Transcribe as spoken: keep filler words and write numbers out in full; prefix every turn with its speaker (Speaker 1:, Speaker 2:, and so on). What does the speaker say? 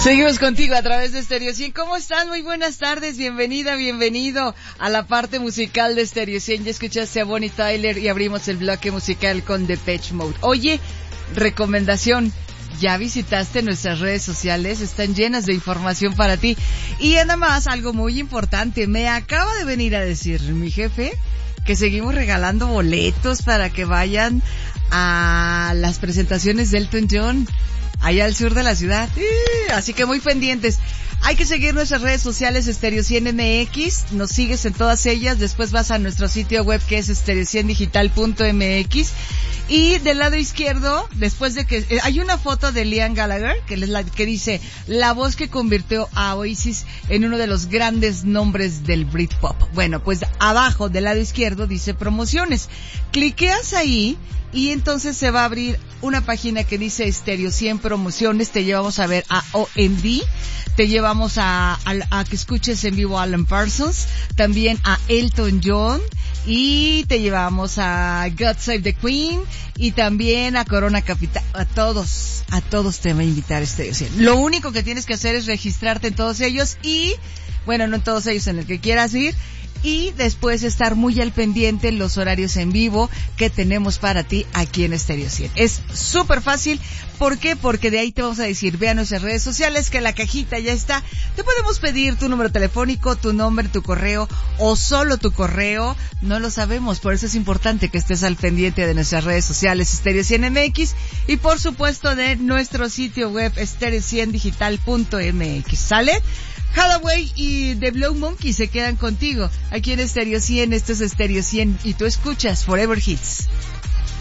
Speaker 1: Seguimos contigo a través de Stereo cien. ¿Cómo están? Muy buenas tardes. Bienvenida, bienvenido a la parte musical de Stereo cien. Ya escuchaste a Bonnie Tyler y abrimos el bloque musical con Depeche Mode. Oye, recomendación. Ya visitaste nuestras redes sociales, están llenas de información para ti. Y además, algo muy importante, me acaba de venir a decir mi jefe que seguimos regalando boletos para que vayan a las presentaciones de Elton John allá al sur de la ciudad. Así que muy pendientes. Hay que seguir nuestras redes sociales, Stereo cien M X, nos sigues en todas ellas, después vas a nuestro sitio web que es stereo cien digital punto m x, y del lado izquierdo, después de que, eh, hay una foto de Liam Gallagher, que, es la, que dice, la voz que convirtió a Oasis en uno de los grandes nombres del Britpop. Bueno, pues abajo, del lado izquierdo, dice promociones. Cliqueas ahí, y entonces se va a abrir una página que dice Stereo cien Promociones, te llevamos a ver a O M D, te llevamos a, a, a que escuches en vivo a Alan Parsons, también a Elton John, y te llevamos a God Save the Queen, y también a Corona Capital. A todos, a todos te va a invitar Stereo cien. Lo único que tienes que hacer es registrarte en todos ellos y, bueno, no en todos ellos, en el que quieras ir, y después estar muy al pendiente en los horarios en vivo que tenemos para ti aquí en Stereo cien. Es súper fácil. ¿Por qué? Porque de ahí te vamos a decir, ve a nuestras redes sociales, que la cajita ya está. Te podemos pedir tu número telefónico, tu nombre, tu correo, o solo tu correo. No lo sabemos, por eso es importante que estés al pendiente de nuestras redes sociales, Stereo cien M X, y por supuesto de nuestro sitio web, stereo cien digital punto m x. ¿Sale? Hathaway y The Blow Monkey se quedan contigo aquí en Stereo cien. Esto es Stereo cien y tú escuchas Forever Hits.